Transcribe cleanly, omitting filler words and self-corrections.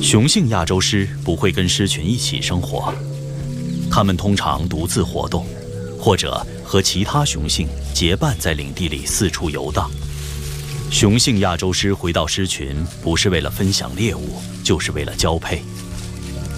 雄性亚洲狮不会跟狮群一起生活，它们通常独自活动，或者和其他雄性结伴在领地里四处游荡。雄性亚洲狮回到狮群，不是为了分享猎物，就是为了交配。